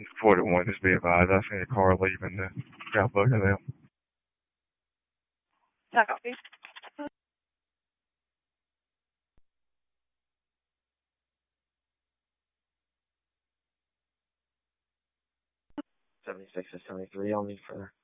41, just be advised. I seen a car leaving the South Buckingham. Copy. 76 is 73. I'll need further.